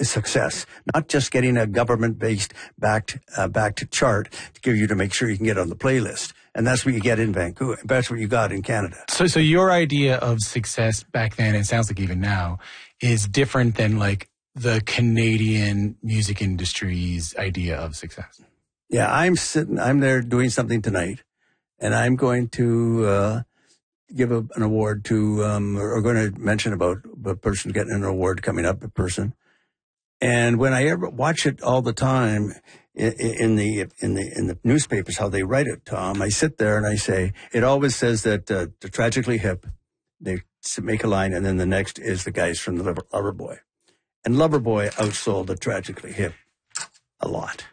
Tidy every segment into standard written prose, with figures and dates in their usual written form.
success, not just getting a government-based backed chart to give you to make sure you can get on the playlist. And that's what you get in Vancouver. That's what you got in Canada. So your idea of success back then, and it sounds like even now, is different than like the Canadian music industry's idea of success. Yeah, I'm there doing something tonight, and I'm going to give an award to, or going to mention about a person getting an award coming up, a person. And when I ever watch it all the time in the newspapers, how they write it, Tom, I sit there and I say, it always says that the Tragically Hip, they make a line, and then the next is the guys from the Loverboy. And Loverboy outsold the Tragically Hip a lot.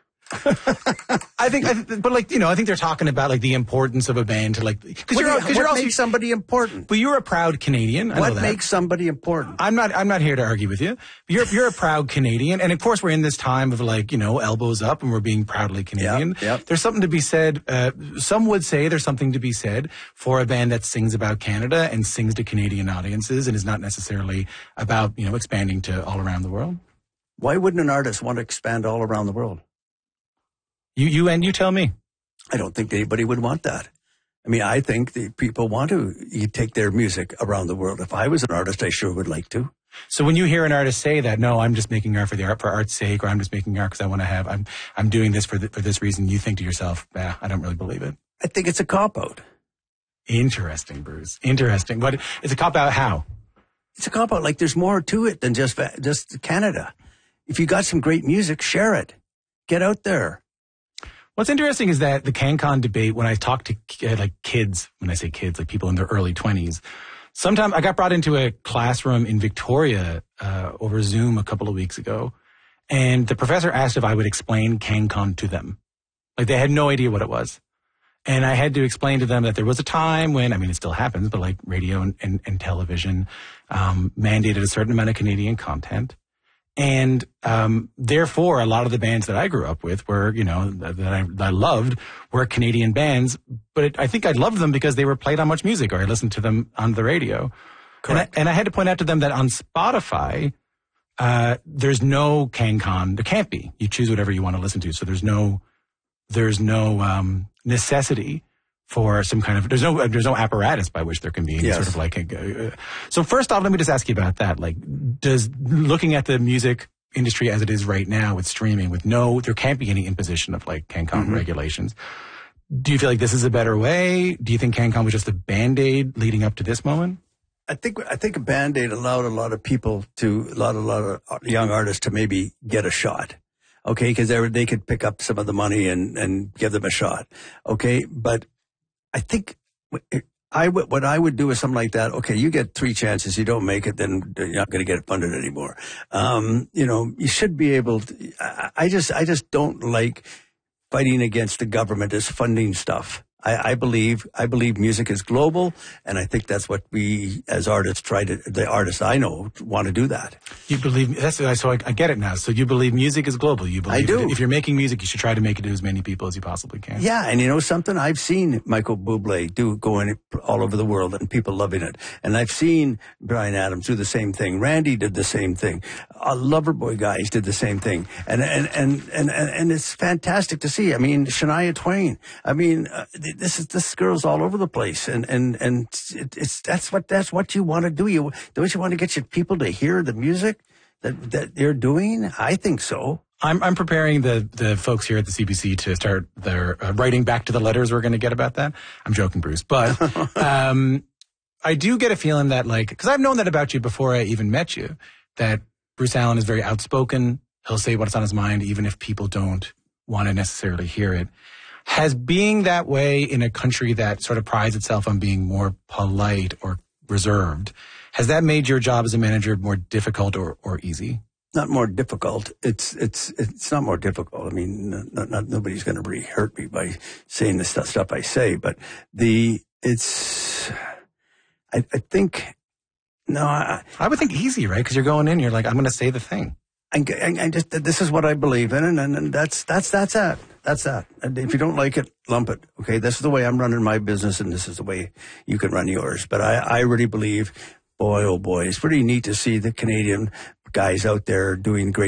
I think they're talking about like the importance of a band to like, what makes somebody important? But you're a proud Canadian. What makes somebody important? I'm not here to argue with you. You're a proud Canadian, and of course we're in this time of like, elbows up, and we're being proudly Canadian. Yep. There's something to be said. Some would say there's something to be said for a band that sings about Canada and sings to Canadian audiences, and is not necessarily about expanding to all around the world. Why wouldn't an artist want to expand all around the world? You tell me. I don't think anybody would want that. I mean, I think the people want to take their music around the world. If I was an artist, I sure would like to. So when you hear an artist say that, no, I'm just making art for art's sake, or I'm just making art because I want to have, I'm doing this for this reason, you think to yourself, I don't really believe it. I think it's a cop-out. Interesting, Bruce. Interesting. But it's a cop-out how? It's a cop-out. Like there's more to it than just Canada. If you got some great music, share it. Get out there. What's interesting is that the CanCon debate, when I talk to kids, when I say kids, like people in their early 20s, sometimes I got brought into a classroom in Victoria over Zoom a couple of weeks ago, and the professor asked if I would explain CanCon to them. Like they had no idea what it was. And I had to explain to them that there was a time when, it still happens, but like radio and television mandated a certain amount of Canadian content. And therefore, a lot of the bands that I grew up with were, that I loved, were Canadian bands. But I think I loved them because they were played on Much Music, or I listened to them on the radio. Correct. And I had to point out to them that on Spotify, there's no CanCon. There can't be. You choose whatever you want to listen to. So there's no necessity for some kind of, there's no apparatus by which there can be any sort of like so first off, let me just ask you about that. Like, does looking at the music industry as it is right now with streaming, there can't be any imposition of like CanCon regulations. Do you feel like this is a better way? Do you think CanCon was just a Band-Aid leading up to this moment? I think a Band-Aid allowed a lot of people a lot of young artists to maybe get a shot. Okay. Cause they could pick up some of the money and give them a shot. Okay. But I think what I would do is something like that. Okay, you get 3 chances. You don't make it, then you're not going to get it funded anymore. You should be able to. I just don't like fighting against the government as funding stuff. I believe music is global, and I think that's what we as artists the artists I know want to do that. You believe so I get it now. So you believe music is global. You believe I do. If you're making music, you should try to make it to as many people as you possibly can. Yeah, and you know something? I've seen Michael Bublé going all over the world and people loving it. And I've seen Bryan Adams do the same thing. Randy did the same thing. Loverboy guys did the same thing. And it's fantastic to see. Shania Twain. This girl's all over the place, and that's what you want to do. Don't you want to get your people to hear the music that you're doing? I think so. I'm preparing the folks here at the CBC to start their writing back to the letters we're going to get about that. I'm joking, Bruce, but I do get a feeling that because I've known that about you before I even met you, that Bruce Allen is very outspoken. He'll say what's on his mind, even if people don't want to necessarily hear it. Has being that way in a country that sort of prides itself on being more polite or reserved, has that made your job as a manager more difficult or easy? Not more difficult. It's not more difficult. Nobody's going to really hurt me by saying the stuff I say, but I think, no. I would think easy, right? Because you're going in, you're like, I'm going to say the thing. I just, this is what I believe in, and that's that. That's that. And if you don't like it, lump it. Okay, this is the way I'm running my business, and this is the way you can run yours. But I really believe, boy, oh boy, it's pretty neat to see the Canadian guys out there doing great